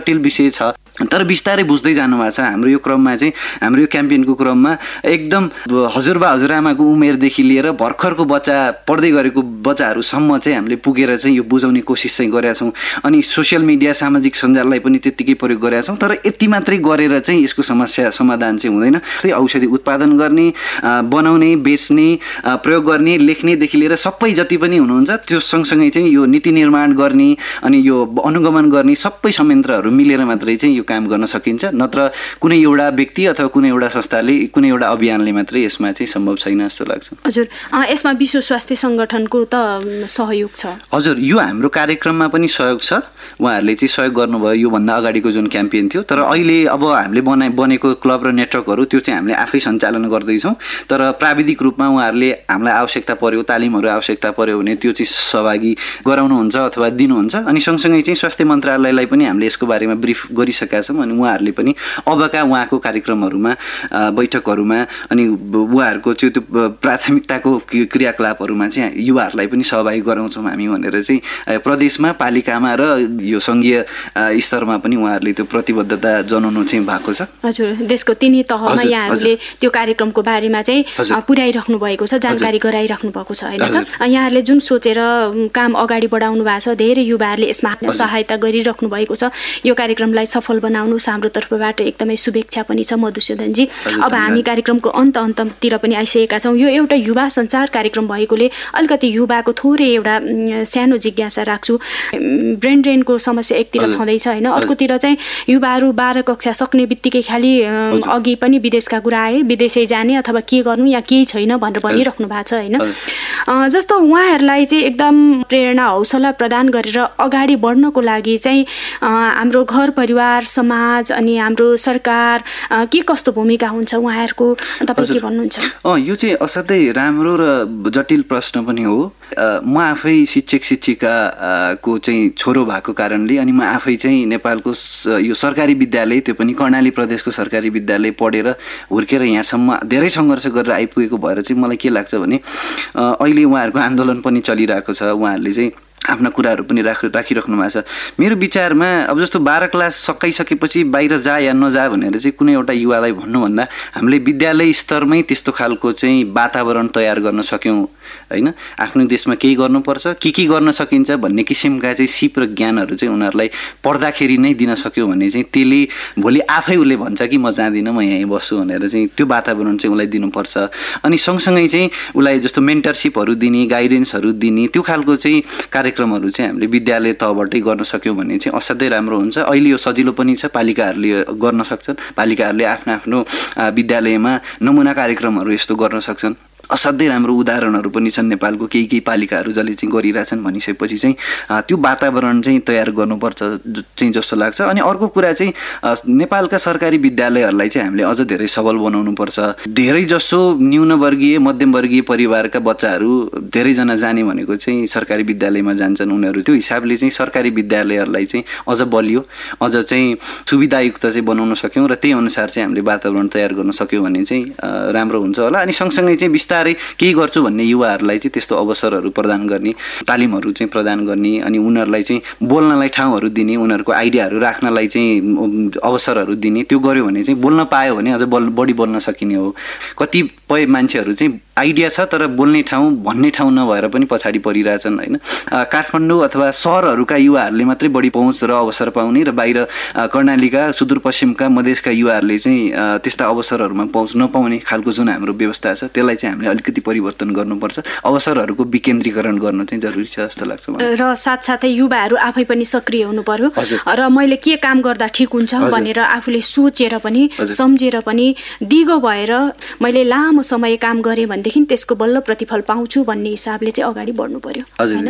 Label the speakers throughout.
Speaker 1: जटिल विषय छ, तर बिस्तारै बुझ्दै जानु भएको छ। हाम्रो यो क्रममा चाहिँ, हाम्रो यो क्याम्पेनको क्रममा एकदम हजुरबा हजुरआमाको उमेरदेखि लिएर भर्खरको बच्चा पढ्दै गरेको बच्चाहरूसम्म चाहिँ हामीले पुगेर चाहिँ यो बुझाउने कोसिस चाहिँ गरेका छौँ। अनि सोसियल मिडिया, सामाजिक सञ्जाललाई पनि त्यत्तिकै प्रयोग गरेका छौँ। तर यति मात्रै गरेर चाहिँ यसको समस्या समाधान चाहिँ हुँदैन। चाहिँ औषधि उत्पादन गर्ने, बनाउने, बेच्ने, प्रयोग गर्ने, लेख्नेदेखि लिएर सबै जति पनि हुनुहुन्छ त्यो सँगसँगै चाहिँ यो नीति निर्माण गर्ने अनि यो अनुगमन गर्ने सबै संयन्त्रहरू मिलेर मात्रै चाहिँ यो काम गर्न सकिन्छ। नत्र कुनै एउटा व्यक्ति अथवा कुनै एउटा संस्थाले, कुनै एउटा अभियानले मात्रै यसमा चाहिँ सम्भव छैन जस्तो लाग्छ।
Speaker 2: हजुर, यसमा विश्व स्वास्थ्य सङ्गठनको त सहयोग छ?
Speaker 1: हजुर, यो हाम्रो कार्यक्रममा पनि सहयोग छ। उहाँहरूले चाहिँ सहयोग गर्नुभयो योभन्दा अगाडिको जुन क्याम्पेन थियो। तर अहिले अब हामीले बनेको क्लब र नेटवर्कहरू त्यो चाहिँ हामीले आफै सञ्चालन गर्दैछौँ। तर प्राविधिक रूपमा उहाँहरूले हामीलाई आवश्यकता पर्यो, तालिमहरू आवश्यकता पर्यो भने त्यो चाहिँ सहभागी गराउनुहुन्छ अथवा दिनुहुन्छ। अनि सँगसँगै चाहिँ स्वास्थ्य मन्त्रालयलाई पनि हामीले यसको बारेमा ब्रिफ गरिसकेका छौँ। अनि उहाँहरूले पनि अबका उहाँको कार्यक्रमहरूमा, बैठकहरूमा अनि उहाँहरूको त्यो प्राथमिकताको क्रियाकलापहरूमा चाहिँ युवाहरूलाई पनि सहभागी गराउँछौँ हामी भनेर चाहिँ प्रदेशमा, पालिकामा र यो सङ्घीय स्तरमा पनि उहाँहरूले त्यो प्रतिबद्धता जनाउनु चाहिँ भएको छ।
Speaker 2: हजुर, देशको तिनै तहमा यहाँहरूले त्यो कार्यक्रमको बारेमा चाहिँ पुर्याइराख्नु भएको छ, जानकारी गराइराख्नु भएको छ होइन त? यहाँहरूले जुन सोचेर काम अगाडि बढाउनु भएको छ, धेरै युवाहरूले यसमा सहायता गरिराख्नु भएको छ। यो कार्यक्रमलाई सफल बनाउनुहोस्, हाम्रो तर्फबाट एकदमै शुभेच्छा पनि छ मधुसूदनजी। अब हामी कार्यक्रमको अन्ततिर पनि आइसकेका छौँ। यो एउटा युवा सञ्चार कार्यक्रम भएकोले अलिकति युवाको थोरै एउटा सानो जिज्ञासा राख्छु। ब्रेन ड्रेनको समस्या एकतिर छँदैछ होइन, अर्कोतिर चाहिँ युवाहरू 12 कक्षा सक्ने बित्तिकै खालि अघि पनि विदेशका कुरा आए, विदेशै जाने अथवा के गर्नु या केही छैन भनेर भनिराख्नु भएको छ होइन। जस्तो उहाँहरूलाई चाहिँ एकदम प्रेरणा, हौसला प्रदान गरेर अगाडि बढ्नको लागि चाहिँ हाम्रो घर परिवार, समाज अनि हाम्रो सरकार के कस्तो भूमिका हुन्छ उहाँहरूको, तपाईँ के भन्नुहुन्छ?
Speaker 1: यो चाहिँ असाध्यै राम्रो र जटिल प्रश्न पनि हो। म आफै शिक्षक शिक्षिकाको चाहिँ छोरो भएको कारणले अनि म आफै चाहिँ नेपालको यो सरकारी विद्यालय, त्यो पनि कर्णाली प्रदेशको सरकारी विद्यालय पढेर हुर्केर यहाँसम्म धेरै सङ्घर्ष गरेर आइपुगेको भएर चाहिँ मलाई के लाग्छ भने अहिले उहाँहरूको आन्दोलन पनि चलिरहेको छ। उहाँहरूले चाहिँ आफ्ना कुराहरू पनि राखिराख्नु भएको छ। मेरो विचारमा अब जस्तो 12 क्लास सकाइसकेपछि बाहिर जा या नजा भनेर चाहिँ कुनै एउटा युवालाई भन्नुभन्दा हामीले विद्यालय स्तरमै त्यस्तो खालको चाहिँ वातावरण तयार गर्न सक्यौँ होइन, आफ्नो देशमा केही गर्नुपर्छ, के गर्न सकिन्छ भन्ने किसिमका चाहिँ सिप र ज्ञानहरू चाहिँ उनीहरूलाई पढ्दाखेरि नै दिन सक्यो भने चाहिँ त्यसले भोलि आफै उसले भन्छ कि म जाँदिनँ, म यहीँ बस्छु भनेर चाहिँ त्यो वातावरण चाहिँ उसलाई दिनुपर्छ। अनि सँगसँगै चाहिँ उसलाई जस्तो मेन्टरसिपहरू दिने, गाइडेन्सहरू दिने त्यो खालको चाहिँ कार्यक्रमहरू चाहिँ हामीले विद्यालय तहबाटै गर्न सक्यौँ भने चाहिँ असाध्यै राम्रो हुन्छ। अहिले यो सजिलो पनि छ, पालिकाहरूले गर्न सक्छन्, पालिकाहरूले आफ्नो विद्यालयमा नमुना कार्यक्रमहरू यस्तो गर्न सक्छन्। असाध्यै राम्रो उदाहरणहरू पनि छन् नेपालको केही पालिकाहरू जसले चाहिँ गरिरहेछन्। भनिसकेपछि चाहिँ त्यो वातावरण चाहिँ तयार गर्नुपर्छ चाहिँ जस्तो लाग्छ। अनि अर्को कुरा चाहिँ नेपालका सरकारी विद्यालयहरूलाई चाहिँ हामीले अझ धेरै सबल बनाउनुपर्छ। धेरै जसो न्यूनवर्गीय, मध्यमवर्गीय परिवारका बच्चाहरू धेरैजना जाने भनेको चाहिँ सरकारी विद्यालयमा जान्छन् उनीहरू। त्यो हिसाबले चाहिँ सरकारी विद्यालयहरूलाई चाहिँ अझ बलियो, अझ चाहिँ सुविधायुक्त चाहिँ बनाउन सक्यौँ र त्यही अनुसार चाहिँ हामीले वातावरण तयार गर्न सक्यौँ भने चाहिँ राम्रो हुन्छ होला। अनि सँगसँगै चाहिँ केही गर्छु भन्ने युवाहरूलाई चाहिँ त्यस्तो अवसरहरू प्रदान गर्ने, तालिमहरू चाहिँ प्रदान गर्ने अनि उनीहरूलाई चाहिँ बोल्नलाई ठाउँहरू दिने, उनीहरूको आइडियाहरू राख्नलाई चाहिँ अवसरहरू दिने। त्यो गर्यो भने चाहिँ बोल्न पायो भने अझ बढी बोल्न सकिने हो। कतिपय मान्छेहरू चाहिँ आइडिया छ तर बोल्ने ठाउँ, भन्ने ठाउँ नभएर पनि पछाडि परिरहेछन् होइन। काठमाडौँ अथवा सहरहरूका युवाहरूले मात्रै बढी पहुँच र अवसर पाउने र बाहिर कर्णालीका, सुदूरपश्चिमका, मधेसका युवाहरूले चाहिँ त्यस्ता अवसरहरूमा पहुँच नपाउने खालको जुन हाम्रो व्यवस्था छ त्यसलाई चाहिँ हामीले अलिकति परिवर्तन गर्नुपर्छ। अवसरहरूको विकेन्द्रीकरण गर्न चाहिँ जरुरी छ जस्तो लाग्छ मलाई।
Speaker 2: र साथसाथै युवाहरू आफै पनि सक्रिय हुनु पर्यो र मैले के काम गर्दा ठिक हुन्छ भनेर आफूले सोचेर पनि सम्झेर पनि दिगो भएर मैले लामो समय काम गरेँ भनेदेखि त्यसको बल्ल प्रतिफल पाउँछु भन्ने हिसाबले चाहिँ अगाडि बढ्नु पर्यो हैन।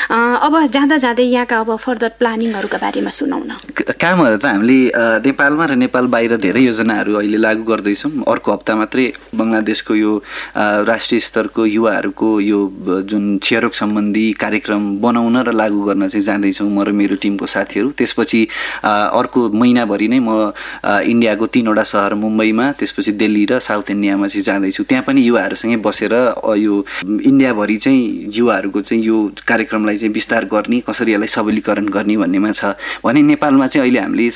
Speaker 2: अब जाँदा यहाँका अब फर्दर प्लानिङहरूका बारेमा सुनाउन।
Speaker 1: कामहरू त हामीले नेपालमा र नेपाल बाहिर धेरै योजनाहरू अहिले लागू गर्दैछौँ। अर्को हप्ता मात्रै बङ्गलादेशको यो राष्ट्रिय स्तरको युवाहरूको यो जुन क्षयरोग सम्बन्धी कार्यक्रम बनाउन र लागू गर्न चाहिँ जाँदैछौँ म र मेरो टिमको साथीहरू। त्यसपछि अर्को महिनाभरि नै म इन्डियाको 3वटा सहर मुम्बईमा, त्यसपछि दिल्ली र साउथ इन्डियामा चाहिँ जाँदैछु। त्यहाँ पनि युवाहरूसँगै बसेर यो इन्डियाभरि चाहिँ युवाहरूको चाहिँ यो कार्यक्रमलाई चाहिँ विस्तार गर्ने, कसरी यसलाई सबलीकरण गर्ने भन्नेमा छ भने नेपालमा चाहिँ अहिले हामीले